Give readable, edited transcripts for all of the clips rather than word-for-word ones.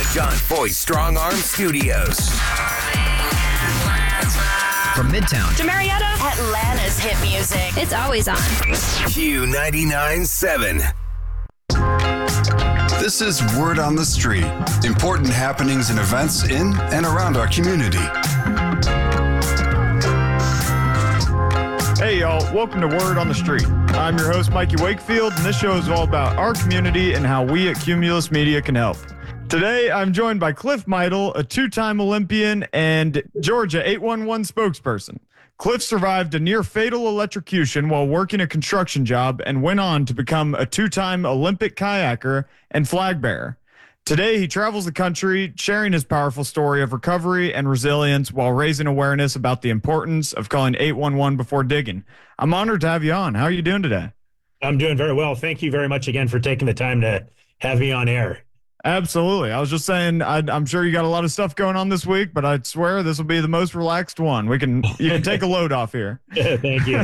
John Foy Strong Arm Studios. From Midtown to Marietta, Atlanta's hit music. It's always on. Q99.7. This is Word on the Street. Important happenings and events in and around our community. Hey y'all, welcome to Word on the Street. I'm your host, Mikey Wakefield, and this show is all about our community and how we at Cumulus Media can help. Today, I'm joined by Cliff Meidel, a two-time Olympian and Georgia 811 spokesperson. Cliff survived a near-fatal electrocution while working a construction job and went on to become a two-time Olympic kayaker and flag bearer. Today, he travels the country sharing his powerful story of recovery and resilience while raising awareness about the importance of calling 811 before digging. I'm honored to have you on. How are you doing today? I'm doing very well. Thank you very much again for taking the time to have me on air. Absolutely. I was just saying, I'm sure you got a lot of stuff going on this week, but I swear this will be the most relaxed one. You can take a load off here. Thank you.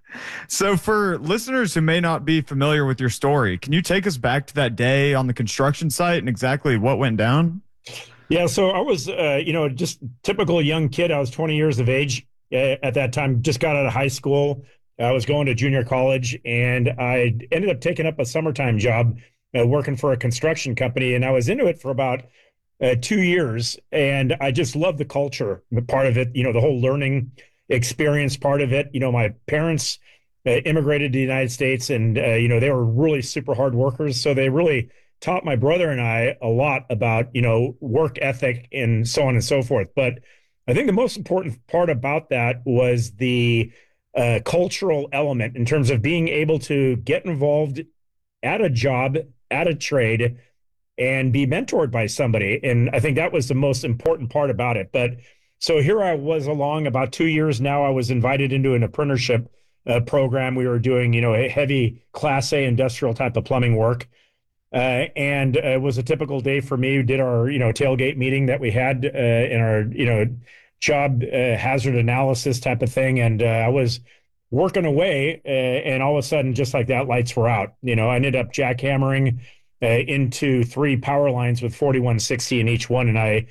So for listeners who may not be familiar with your story, can you take us back to that day on the construction site and exactly what went down? Yeah. So I was, just typical young kid. I was 20 years of age at that time, just got out of high school. I was going to junior college and I ended up taking up a summertime job working for a construction company. And I was into it for about 2 years. And I just loved the culture, the part of it, the whole learning experience part of it. My parents immigrated to the United States and, they were really super hard workers. So they really taught my brother and I a lot about, work ethic and so on and so forth. But I think the most important part about that was the cultural element in terms of being able to get involved at a job, at a trade, and be mentored by somebody. And I think that was the most important part about it. But so here I was along about 2 years now. I was invited into an apprenticeship program. We were doing, a heavy Class A industrial type of plumbing work. And it was a typical day for me. We did our, tailgate meeting that we had in our, job hazard analysis type of thing. And I was working away and all of a sudden, just like that, lights were out. I ended up jackhammering into 3 power lines with 4160 in each one. And I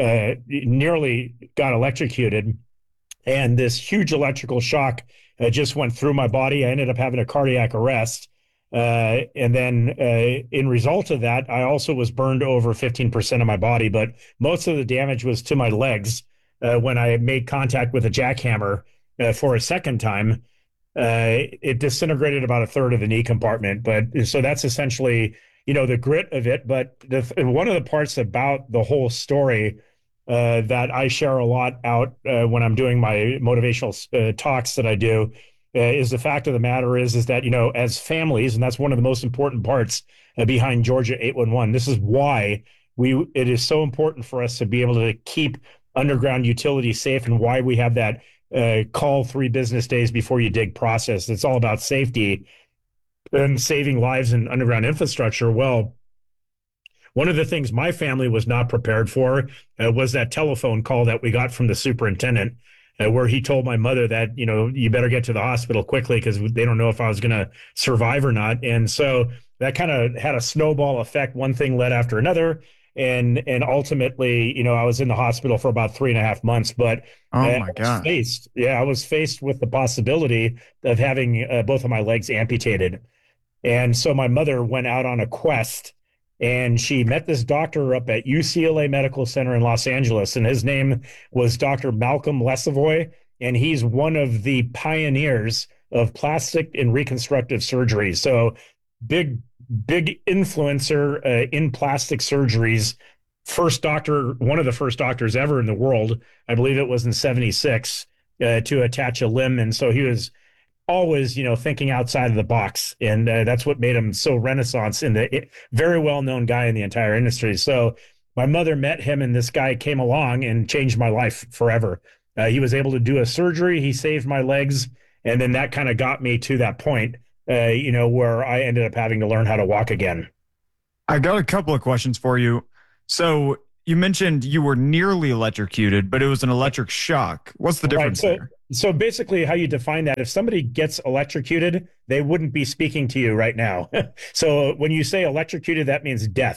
nearly got electrocuted. And this huge electrical shock just went through my body. I ended up having a cardiac arrest. And then in result of that, I also was burned over 15% of my body, but most of the damage was to my legs when I made contact with a jackhammer for a second time. It disintegrated about a third of the knee compartment. But so that's essentially, the grit of it. But one of the parts about the whole story that I share a lot out when I'm doing my motivational talks that I do is the fact of the matter is that, as families, and that's one of the most important parts behind Georgia 811, this is why it is so important for us to be able to keep underground utilities safe and why we have that call 3 business days before you dig process. It's all about safety and saving lives in underground infrastructure. Well, one of the things my family was not prepared for was that telephone call that we got from the superintendent where he told my mother that, you better get to the hospital quickly because they don't know if I was going to survive or not. And so that kind of had a snowball effect. One thing led after another. And ultimately, I was in the hospital for about 3.5 months, but oh my God. I was faced with the possibility of having both of my legs amputated. And so my mother went out on a quest and she met this doctor up at UCLA Medical Center in Los Angeles. And his name was Dr. Malcolm Lesevoy. And he's one of the pioneers of plastic and reconstructive surgery. So big influencer in plastic surgeries. One of the first doctors ever in the world. I believe it was in 1976 to attach a limb. And so he was always, thinking outside of the box. And that's what made him so renaissance and the very well-known guy in the entire industry. So my mother met him and this guy came along and changed my life forever. He was able to do a surgery. He saved my legs. And then that kind of got me to that point, where I ended up having to learn how to walk again. I got a couple of questions for you. So you mentioned you were nearly electrocuted, but it was an electric shock. What's the difference there? So basically how you define that, if somebody gets electrocuted, they wouldn't be speaking to you right now. So when you say electrocuted, that means death.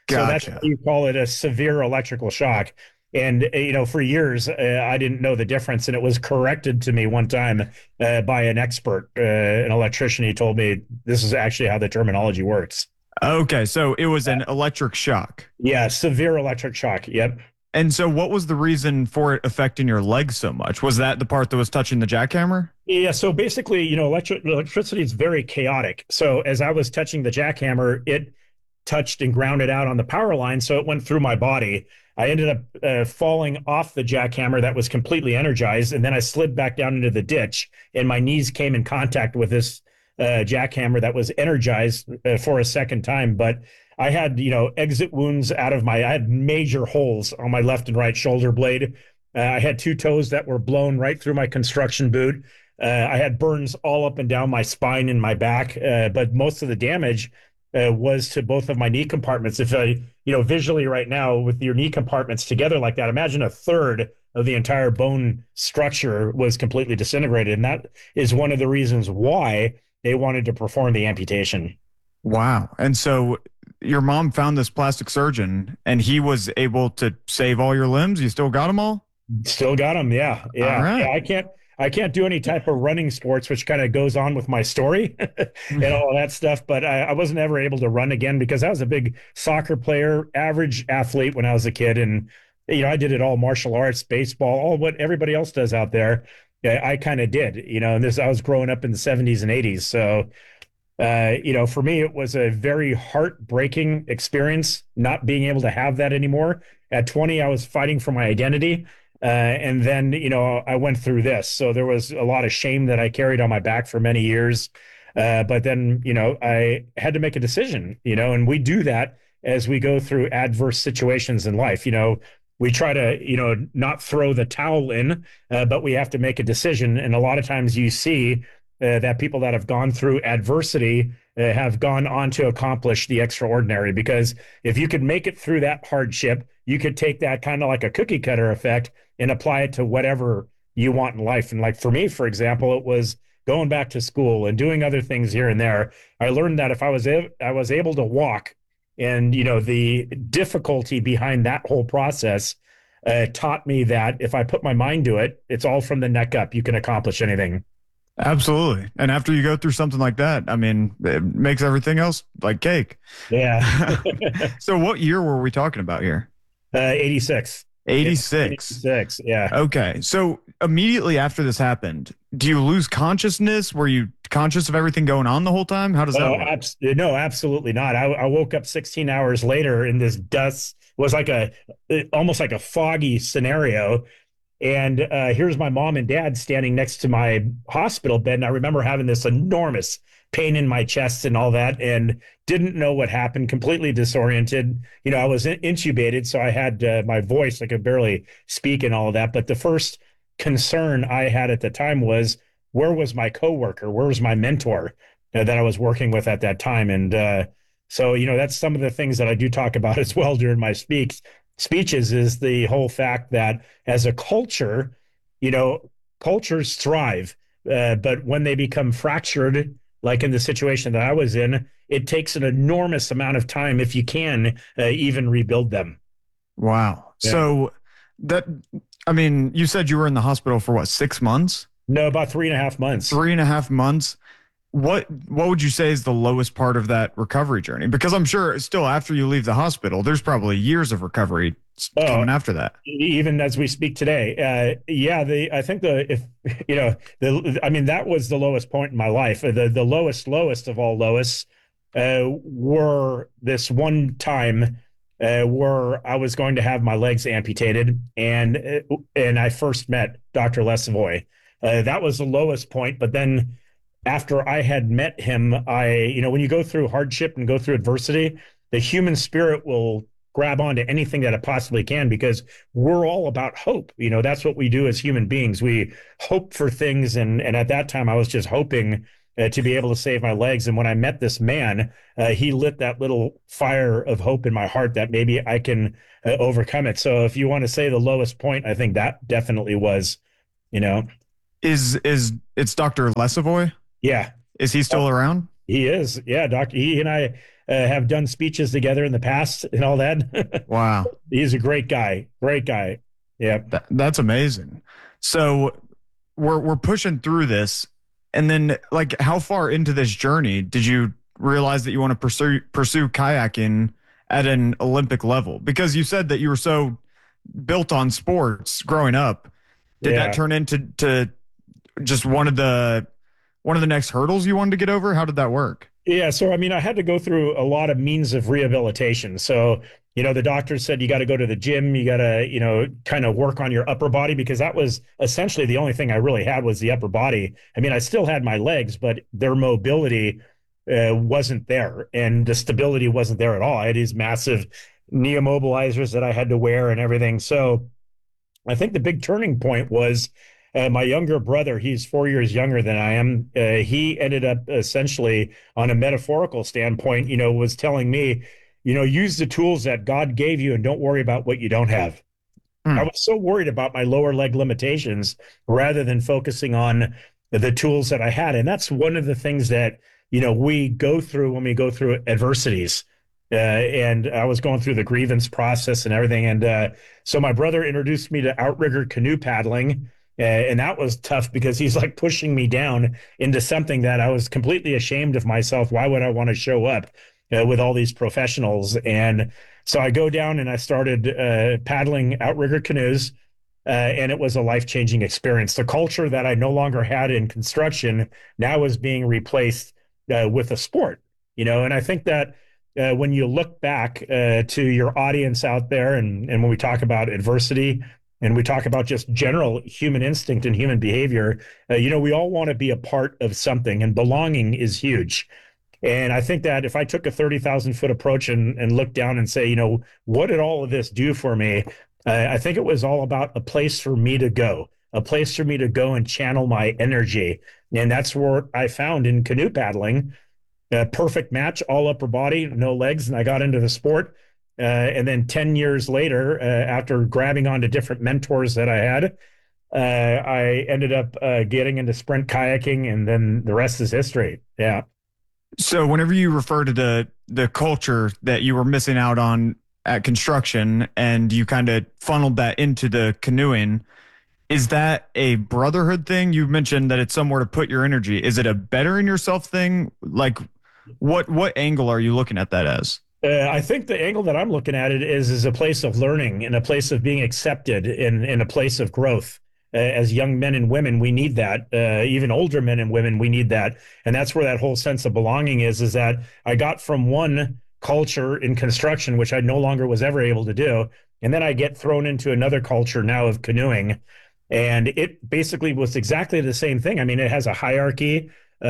So that's Gotcha. why you call it a severe electrical shock. And, for years, I didn't know the difference. And it was corrected to me one time by an expert, an electrician. He told me this is actually how the terminology works. Okay, so it was an electric shock. Yeah, severe electric shock. Yep. And so what was the reason for it affecting your legs so much? Was that the part that was touching the jackhammer? Yeah, so basically, electricity is very chaotic. So as I was touching the jackhammer, it touched and grounded out on the power line, so it went through my body. I ended up falling off the jackhammer that was completely energized, and then I slid back down into the ditch, and my knees came in contact with this jackhammer that was energized for a second time. But I had, exit wounds I had major holes on my left and right shoulder blade. I had 2 toes that were blown right through my construction boot. I had burns all up and down my spine and my back, but most of the damage was to both of my knee compartments. If visually right now with your knee compartments together like that, imagine a third of the entire bone structure was completely disintegrated. And that is one of the reasons why they wanted to perform the amputation. Wow. And so your mom found this plastic surgeon and he was able to save all your limbs? You still got them all? Still got them. Yeah. Yeah. All right. Yeah, I can't do any type of running sports, which kind of goes on with my story and all that stuff. But I wasn't ever able to run again because I was a big soccer player, average athlete when I was a kid. And, I did it all: martial arts, baseball, all what everybody else does out there. I kind of did, and I was growing up in the 70s and 80s. So, for me, it was a very heartbreaking experience not being able to have that anymore. At 20, I was fighting for my identity. And then, I went through this. So there was a lot of shame that I carried on my back for many years. But then, I had to make a decision, and we do that as we go through adverse situations in life. We try to, not throw the towel in, but we have to make a decision. And a lot of times you see that people that have gone through adversity have gone on to accomplish the extraordinary. Because if you could make it through that hardship, you could take that kind of like a cookie cutter effect and apply it to whatever you want in life. And like for me, for example, it was going back to school and doing other things here and there. I learned that if I was able to walk, and the difficulty behind that whole process taught me that if I put my mind to it, it's all from the neck up. You can accomplish anything. Absolutely. And after you go through something like that, I mean, it makes everything else like cake. Yeah. So what year were we talking about here? 86. 86. 86. Yeah. Okay. So immediately after this happened, do you lose consciousness? Were you conscious of everything going on the whole time? How does that work? No, absolutely not. I woke up 16 hours later in this dust. It was like almost like a foggy scenario. And here's my mom and dad standing next to my hospital bed. And I remember having this enormous pain in my chest and all that, and didn't know what happened, completely disoriented. I was intubated, so I had my voice, I could barely speak and all of that. But the first concern I had at the time was, where was my coworker? Where was my mentor that I was working with at that time? And so, that's some of the things that I do talk about as well during my speeches, is the whole fact that as a culture, cultures thrive, but when they become fractured, like in the situation that I was in, it takes an enormous amount of time, if you can, even rebuild them. Wow. Yeah. So you said you were in the hospital for what, 6 months? No, about 3.5 months. 3.5 months. What would you say is the lowest part of that recovery journey? Because I'm sure still after you leave the hospital, there's probably years of recovery coming after that. Even as we speak today. I think that was the lowest point in my life. The lowest of all lowists were this one time where I was going to have my legs amputated, and I first met Dr. Lesavoy. That was the lowest point, but then after I had met him, when you go through hardship and go through adversity, the human spirit will grab onto anything that it possibly can, because we're all about hope. That's what we do as human beings. We hope for things. And at that time, I was just hoping to be able to save my legs. And when I met this man, he lit that little fire of hope in my heart that maybe I can overcome it. So if you want to say the lowest point, I think that definitely was, It's Dr. Lesavoy? Yeah. Is he still around? He is. Yeah. Doctor. He and I have done speeches together in the past and all that. Wow. He's a great guy. Great guy. Yeah. That's amazing. So we're pushing through this. And then, like, how far into this journey did you realize that you want to pursue kayaking at an Olympic level? Because you said that you were so built on sports growing up. Did that turn into just one of the next hurdles you wanted to get over? How did that work? Yeah. So, I mean, I had to go through a lot of means of rehabilitation. So, the doctors said you got to go to the gym, you got to, kind of work on your upper body, because that was essentially the only thing I really had was the upper body. I mean, I still had my legs, but their mobility wasn't there, and the stability wasn't there at all. I had these massive knee immobilizers that I had to wear and everything. So I think the big turning point was my younger brother. He's 4 years younger than I am. He ended up essentially, on a metaphorical standpoint, was telling me, use the tools that God gave you and don't worry about what you don't have. I was so worried about my lower leg limitations rather than focusing on the tools that I had. And that's one of the things that, we go through when we go through adversities. And I was going through the grievance process and everything. And so my brother introduced me to outrigger canoe paddling. And that was tough, because he's like pushing me down into something that I was completely ashamed of myself. Why would I want to show up with all these professionals? And so I go down and I started paddling outrigger canoes. And it was a life-changing experience. The culture that I no longer had in construction now was being replaced with a sport, and I think that when you look back to your audience out there, and when we talk about adversity and we talk about just general human instinct and human behavior, we all want to be a part of something, and belonging is huge. And I think that if I took a 30,000-foot approach and looked down and say, what did all of this do for me? I think it was all about a place for me to go, and channel my energy. And that's what I found in canoe paddling. A perfect match, all upper body, no legs. And I got into the sport. And then 10 years later, after grabbing onto different mentors that I had, I ended up getting into sprint kayaking, and then the rest is history. Yeah. So whenever you refer to the culture that you were missing out on at construction, and you kind of funneled that into the canoeing, is that a brotherhood thing? You mentioned that it's somewhere to put your energy. Is it a bettering yourself thing? Like, what angle are you looking at that as? I think the angle that I'm looking at it is a place of learning, and a place of being accepted, in a place of growth. As young men and women, we need that. Even older men and women, we need that. And that's where that whole sense of belonging is that I got from one culture in construction, which I no longer was ever able to do. And then I get thrown into another culture now of canoeing. And it basically was exactly the same thing. I mean, it has a hierarchy.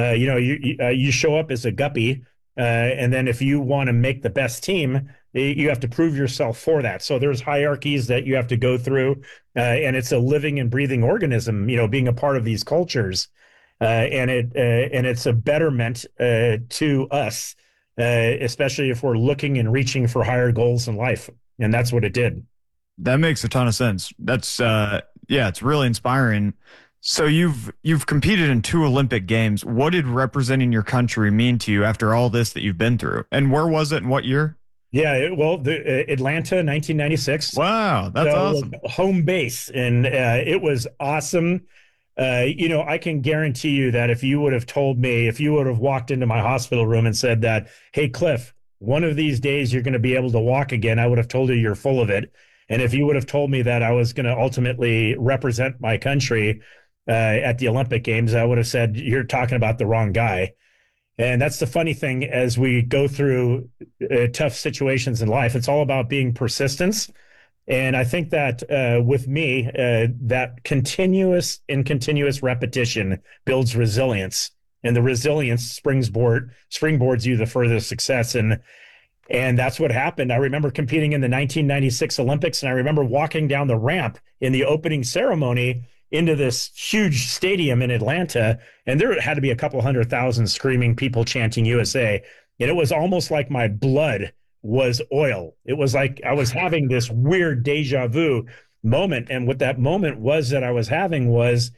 You show up as a guppy, and then if you want to make the best team, you have to prove yourself for that. So there's hierarchies that you have to go through, and it's a living and breathing organism, being a part of these cultures, and it's a betterment to us, especially if we're looking and reaching for higher goals in life. And that's what it did. That makes a ton of sense. That's it's really inspiring. So you've competed in 2 Olympic Games. What did representing your country mean to you after all this that you've been through? And where was it and what year? Yeah, Atlanta, 1996. Wow, that's awesome. Home base, and it was awesome. I can guarantee you that if you would have walked into my hospital room and said that, hey, Cliff, one of these days you're going to be able to walk again, I would have told you you're full of it. And if you would have told me that I was going to ultimately represent my country at the Olympic Games, I would have said, you're talking about the wrong guy. And that's the funny thing, as we go through tough situations in life, it's all about being persistence. And I think that with me, that continuous repetition builds resilience, and the resilience springboards you the further success. And that's what happened. I remember competing in the 1996 Olympics, and I remember walking down the ramp in the opening ceremony into this huge stadium in Atlanta, and there had to be a couple 100,000 screaming people chanting USA. And it was almost like my blood was oil. It was like I was having this weird deja vu moment. And what that moment was that I was having was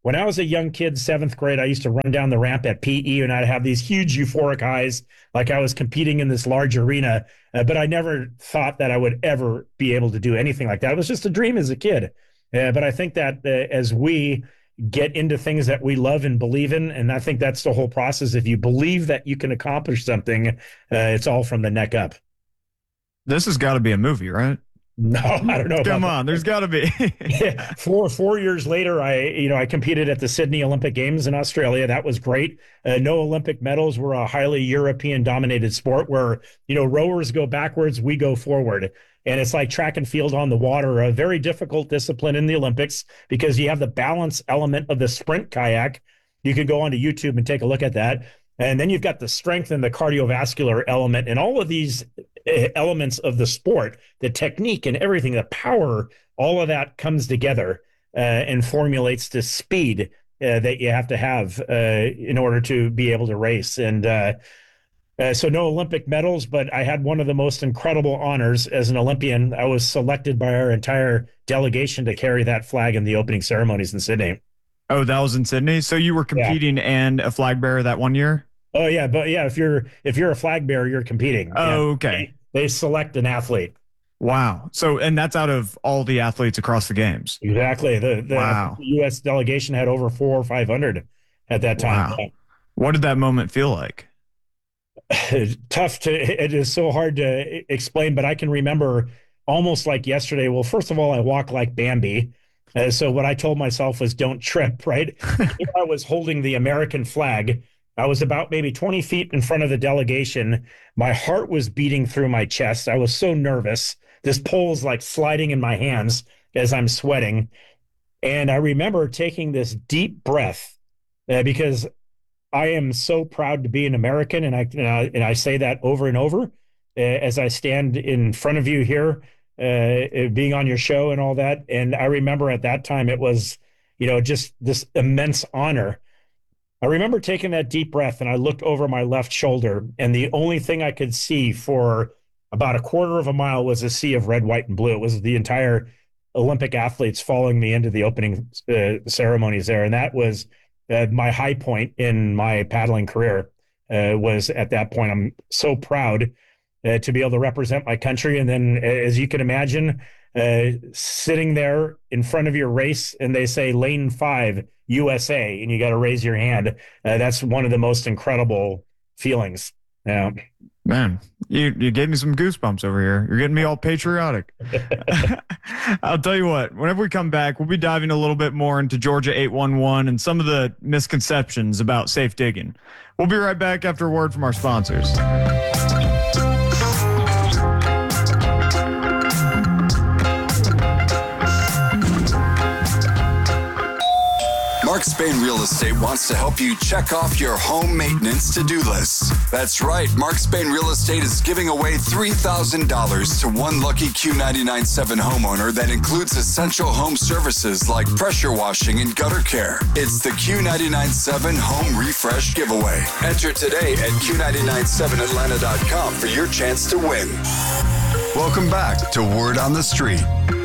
when I was a young kid, 7th grade, I used to run down the ramp at PE and I'd have these huge euphoric highs, like I was competing in this large arena. But I never thought that I would ever be able to do anything like that. It was just a dream as a kid. But I think that as we get into things that we love and believe in, and I think that's the whole process. If you believe that you can accomplish something, it's all from the neck up. This has got to be a movie, right? No, I don't know. Come on, there's got to be. Yeah, 4 years later, I competed at the Sydney Olympic Games in Australia. That was great. No Olympic medals. We're a highly European-dominated sport where rowers go backwards, we go forward, and it's like track and field on the water. A very difficult discipline in the Olympics because you have the balance element of the sprint kayak. You can go onto YouTube and take a look at that. And then you've got the strength and the cardiovascular element and all of these elements of the sport, the technique and everything, the power, all of that comes together and formulates the speed that you have to have in order to be able to race. And so no Olympic medals, but I had one of the most incredible honors as an Olympian. I was selected by our entire delegation to carry that flag in the opening ceremonies in Sydney. Oh, that was in Sydney? So you were competing and a flag bearer that one year? Oh yeah, but yeah, if you're a flag bearer, you're competing. Oh, okay. They select an athlete. Wow. So, and that's out of all the athletes across the games. Exactly. The wow. U.S. delegation had over 400 or 500 at that time. Wow. What did that moment feel like? It is so hard to explain, but I can remember almost like yesterday. Well, first of all, I walk like Bambi. So what I told myself was don't trip, right? If I was holding the American flag, I was about maybe 20 feet in front of the delegation. My heart was beating through my chest. I was so nervous. This pole is like sliding in my hands as I'm sweating. And I remember taking this deep breath because I am so proud to be an American. And I say that over and over as I stand in front of you here, being on your show and all that. And I remember at that time, it was, just this immense honor. I remember taking that deep breath and I looked over my left shoulder and the only thing I could see for about a quarter of a mile was a sea of red, white, and blue. It was the entire Olympic athletes following me into the opening ceremonies there. And that was my high point in my paddling career was at that point. I'm so proud to be able to represent my country. And then as you can imagine, sitting there in front of your race and they say lane 5 USA and you got to raise your hand. That's one of the most incredible feelings. Yeah. Man, you gave me some goosebumps over here. You're getting me all patriotic. I'll tell you what, whenever we come back, we'll be diving a little bit more into Georgia 811 and some of the misconceptions about safe digging. We'll be right back after a word from our sponsors. Mark Spain Real Estate wants to help you check off your home maintenance to-do list. That's right, Mark Spain Real Estate is giving away $3,000 to one lucky Q99.7 homeowner that includes essential home services like pressure washing and gutter care. It's the Q99.7 Home Refresh Giveaway. Enter today at Q997atlanta.com for your chance to win. Welcome back to Word on the Street.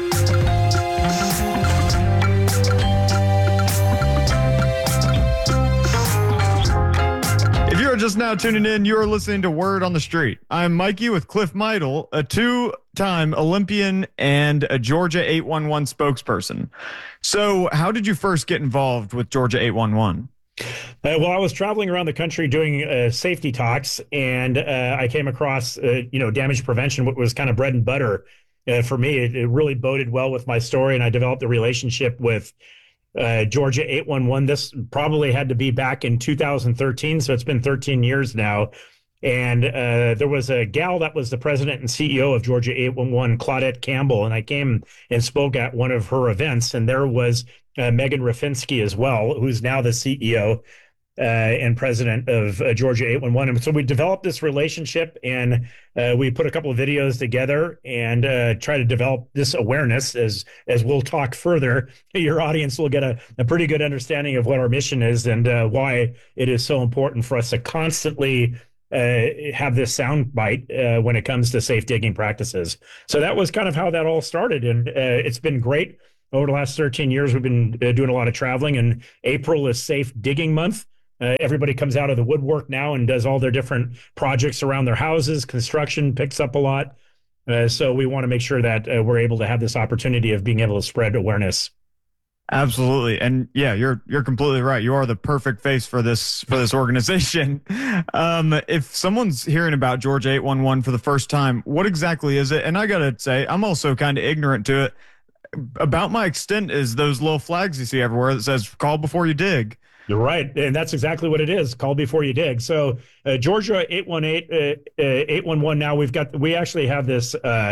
If you're just now tuning in, you're listening to Word on the Street. I'm Mikey with Cliff Meidel, a two-time Olympian and a Georgia 811 spokesperson. So how did you first get involved with Georgia 811? Well, I was traveling around the country doing safety talks, and I came across, damage prevention, what was kind of bread and butter for me. It really boded well with my story, and I developed a relationship with Georgia 811. This probably had to be back in 2013, so it's been 13 years now. And there was a gal that was the president and CEO of Georgia 811, Claudette Campbell, and I came and spoke at one of her events, and there was Megan Rafinsky as well, who's now the CEO and president of Georgia 811. And so we developed this relationship, and we put a couple of videos together and try to develop this awareness. As we'll talk further, your audience will get a pretty good understanding of what our mission is and why it is so important for us to constantly have this sound bite when it comes to safe digging practices. So that was kind of how that all started, and it's been great. over the last 13 years, we've been doing a lot of traveling, and April is Safe Digging Month. Everybody comes out of the woodwork now and does all their different projects around their houses. Construction picks up a lot. So we want to make sure that we're able to have this opportunity of being able to spread awareness. Absolutely. And yeah, you're completely right. You are the perfect face for this organization. If someone's hearing about Georgia 811 for the first time, what exactly is it? And I got to say, I'm also kind of ignorant to it. About my extent is those little flags you see everywhere that says call before you dig. You're right. And that's exactly what it is. Call before you dig. So Georgia 811 now we actually have this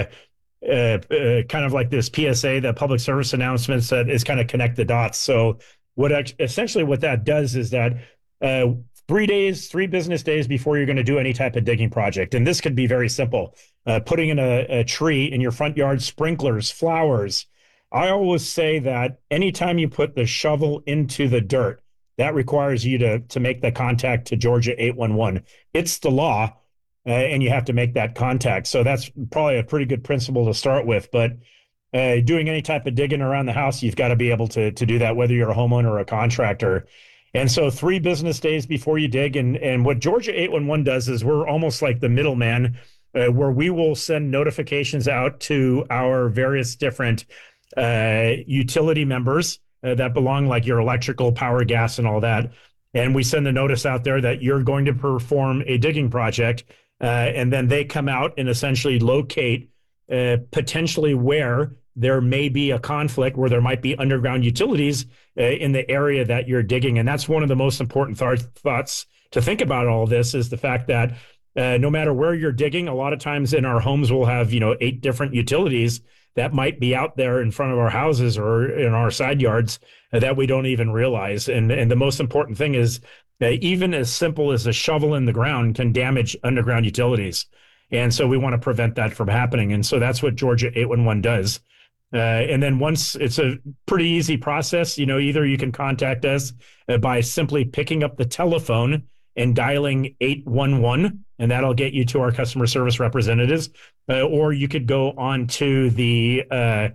kind of like this PSA, the public service announcements that is kind of connect the dots. So essentially what that does is that 3 business days before you're going to do any type of digging project. And this could be very simple. Putting in a tree in your front yard, sprinklers, flowers. I always say that anytime you put the shovel into the dirt, that requires you to make the contact to Georgia 811. It's the law. And you have to make that contact. So that's probably a pretty good principle to start with. But doing any type of digging around the house, you've got to be able to do that, whether you're a homeowner or a contractor. And so 3 business days before you dig. And what Georgia 811 does is we're almost like the middleman where we will send notifications out to our various different utility members that belong, like your electrical, power, gas, and all that. And we send the notice out there that you're going to perform a digging project. And then they come out and essentially locate potentially where there may be a conflict, where there might be underground utilities in the area that you're digging. And that's one of the most important thoughts to think about all this, is the fact that no matter where you're digging, a lot of times in our homes we'll have 8 different utilities that might be out there in front of our houses or in our side yards that we don't even realize. And the most important thing is even as simple as a shovel in the ground can damage underground utilities. And so we want to prevent that from happening. And so that's what Georgia 811 does. And then once, it's a pretty easy process, either you can contact us by simply picking up the telephone and dialing 811, and that'll get you to our customer service representatives, or you could go onto the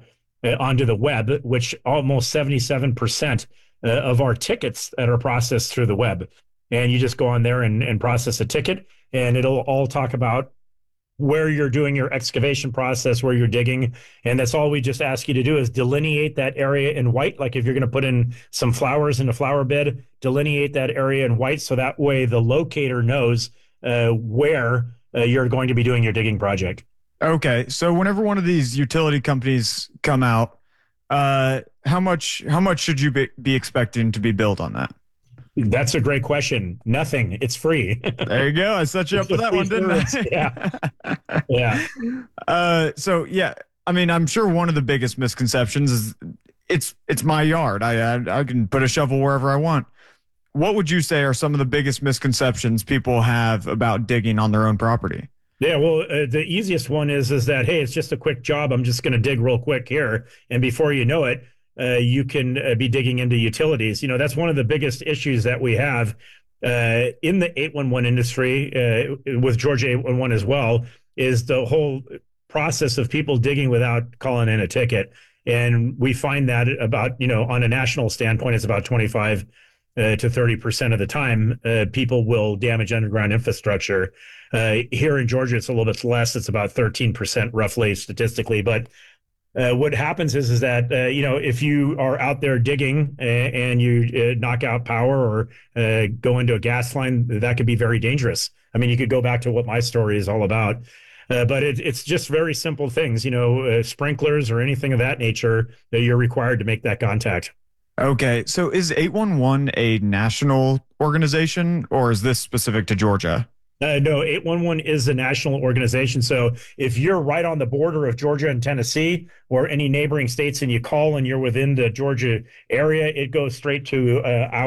web, which almost 77% of our tickets that are processed through the web. And you just go on there and process a ticket, and it'll all talk about where you're doing your excavation process, where you're digging. And that's all we just ask you to do, is delineate that area in white. Like if you're going to put in some flowers in a flower bed, delineate that area in white. So that way the locator knows where you're going to be doing your digging project. Okay. So whenever one of these utility companies come out, how much should you be expecting to be billed on that? That's a great question. Nothing. It's free. There you go. I set you up for that one, didn't I? Yeah. Yeah. So yeah, I mean, I'm sure one of the biggest misconceptions is it's my yard. I can put a shovel wherever I want. What would you say are some of the biggest misconceptions people have about digging on their own property? Yeah, well, the easiest one is that, hey, it's just a quick job. I'm just going to dig real quick here. And before you know it, you can be digging into utilities. That's one of the biggest issues that we have in the 811 industry, with Georgia 811 as well, is the whole process of people digging without calling in a ticket. And we find that about, on a national standpoint, it's about 25 to 30% of the time, people will damage underground infrastructure. Here in Georgia, it's a little bit less. It's about 13% roughly statistically. But what happens is that, if you are out there digging and you knock out power or go into a gas line, that could be very dangerous. I mean, you could go back to what my story is all about. But it's just very simple things, sprinklers or anything of that nature that you're required to make that contact. Okay. So is 811 a national organization, or is this specific to Georgia? No, 811 is a national organization. So if you're right on the border of Georgia and Tennessee or any neighboring states and you call and you're within the Georgia area, it goes straight to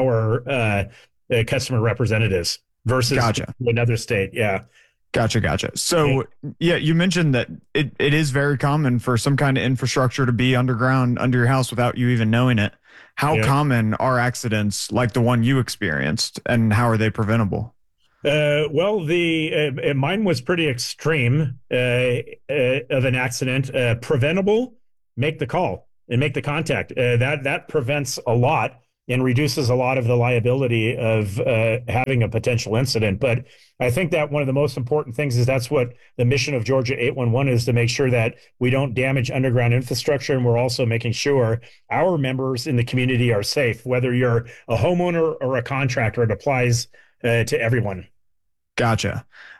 our customer representatives versus another state. Yeah. Gotcha. So, yeah, you mentioned that it is very common for some kind of infrastructure to be underground under your house without you even knowing it. How common are accidents like the one you experienced, and how are they preventable? Well, mine was pretty extreme of an accident. Preventable, make the call. and make the contact. That prevents a lot and reduces a lot of the liability of having a potential incident. But I think that one of the most important things is that's what the mission of Georgia 811 is, to make sure that we don't damage underground infrastructure. And we're also making sure our members in the community are safe, whether you're a homeowner or a contractor. It applies to everyone. Gotcha.